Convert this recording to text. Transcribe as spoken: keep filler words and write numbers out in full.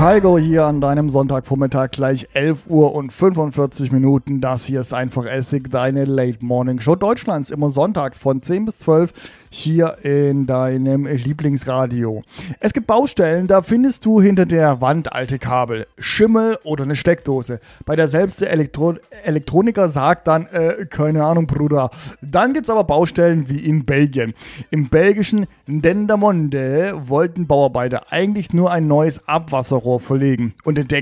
Kygo hier an deinem Sonntagvormittag, gleich elf Uhr und fünfundvierzig Minuten. Das hier ist einfach Essig, deine Late Morning Show Deutschlands, immer sonntags von zehn bis zwölf hier in deinem Lieblingsradio. Es gibt Baustellen, da findest du hinter der Wand alte Kabel, Schimmel oder eine Steckdose. Bei der selbste Elektro- Elektroniker sagt dann, äh, keine Ahnung, Bruder. Dann gibt es aber Baustellen wie in Belgien. Im belgischen Dendermonde wollten Bauarbeiter eigentlich nur ein neues Abwasserrohr verlegen und entdeckten